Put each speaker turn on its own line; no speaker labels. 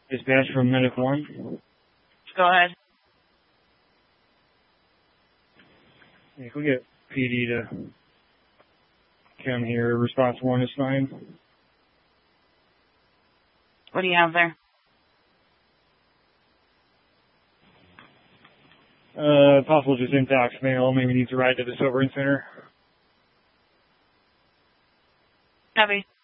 Dispatch from Medic 1.
Go ahead.
If we get PD to come here, response 1 is fine.
What do you have there?
Possible just intox male, maybe needs a ride to the sobering center.
Copy.